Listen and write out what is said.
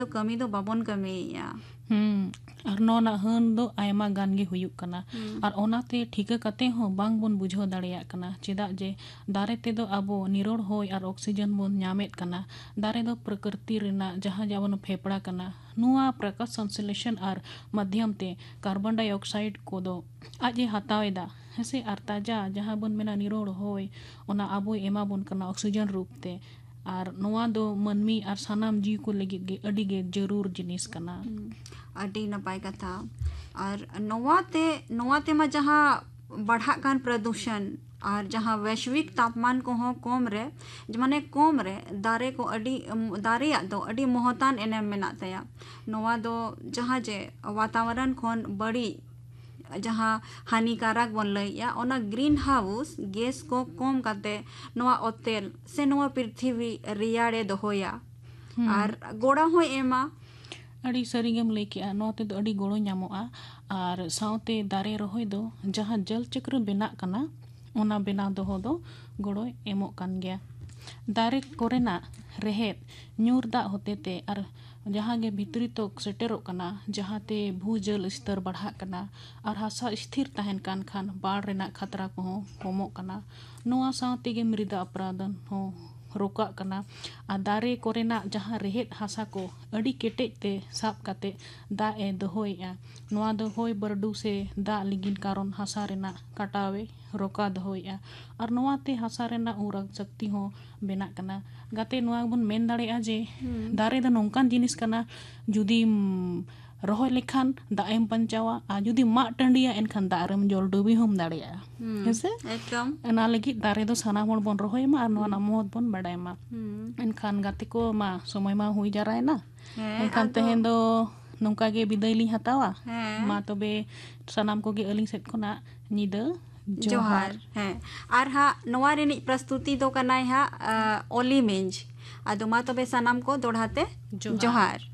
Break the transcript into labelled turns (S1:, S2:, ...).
S1: कमी दो बाबन कमी या
S2: और नौना हन दो आयमा गान गे हुयुक कना और ओनाते ठिका कते हो बांग बोन बुझो दाड़ेया कना चेदा जे दारे ते दो आबो निरोड़ होय और ऑक्सीजन बोन ᱧᱟᱢᱮᱫ कना दारे दो प्रकृति रेना जहां जावन फेफड़ा कना नुआ प्रकाश संश्लेषण और माध्यम ते कार्बन डाइऑक्साइड को दो आजे हतावेदा हेसे और ताजा जहां बोन मेना निरोड़ होय ओना आबो एमा बोन कना ऑक्सीजन रूप ते और नोआ दो मनमी और सानाम जीव को लगित गे अडी गे जरूर जिनिस कना
S1: अडी नपाय कथा और नोवाते मा जहाँ बढ़ा कान प्रदूषण और जहाँ वैश्विक तापमान को हो कम रे माने कम रे दारे को दारे दो अडी मोहतान एने मेना तया नोवा दो जहाँ जे वातावरण खोन बड़ी जहाँ हानिकारक बन लैया ओना ग्रीन हाउस गैस को कम काते नोवा ओतेल से नोवा पृथ्वी रियाड़े दोहोया और गोड़ा हो एमा
S2: अड़ी सरीगम लेके नोते दो अड़ी गोड़ो ᱧᱟᱢᱚᱜᱼᱟ और साउते दारे रोहय दो जहाँ जल चक्र बेना कना ओना बेना दोहो दो गोड़ो एमोक कान गया दारे कोरेना रेहेद ᱧᱩᱨ दा होते ते और जहाँ गे भीतरी तो सेटेरो कना जहाँ ते भूजल स्तर बढ़ा कना और हासा स्थिर तहन कान खान बाढ़ रेना खतरा को हो कमोक कना नोआ साउते गे मृदा अपराधन हो रोका कना आ दारे कोरेना जहाँ रेहेद हासा को अड़ी केटेज ते साब काते दा ए दोहोया नोआ दो होय बरडू से दा लिगिन कारण हासा रेना काटावे रोका दोहोया और नोआ ते हासा रेना उरग शक्ति हो बेना कना गाते नोआ बन मेन दाड़ेया जे दारे द नोंकान जिनिस कना जुदी रोहय लेखान दा एम पंचावा आ जुदी मा टंडिया एनखान दारम जल डुबी हम दाड़ेया हेसे
S1: एकदम
S2: एना लगी दारे दो साना मोड़ बन रोहय मा नोआ नामोद बन बडाय मा एनखान गाते को मा समय मा हुई जाराय ना एनखान तेहेन दो नोंका गे बिदाय ली हतावा मा तबे सनाम को गे अलिंग सेट खोना निदा
S1: जोहार है और हा नोआ रेनी प्रस्तुति दो कनाय हा ओली मेंज आदो मा तबे सनाम को दोढ़ाते जोहार।